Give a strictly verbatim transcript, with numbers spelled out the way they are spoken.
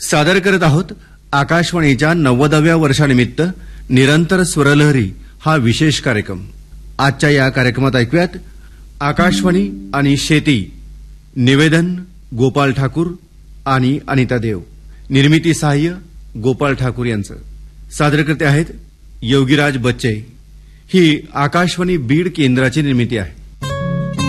सादर करत आहोत आकाशवाणीच्या नव्वदाव्या वर्षानिमित्त निरंतर स्वरलहरी हा विशेष कार्यक्रम. आजच्या या कार्यक्रमात ऐकूयात आकाशवाणी आणि शेती. निवेदन गोपाल ठाकूर आणि अनिता देव. निर्मिती सहाय्य गोपाल ठाकूर यांचं. सादरकर्ते आहेत योगीराज बच्चे. ही आकाशवाणी बीड केंद्राची निर्मिती आहे.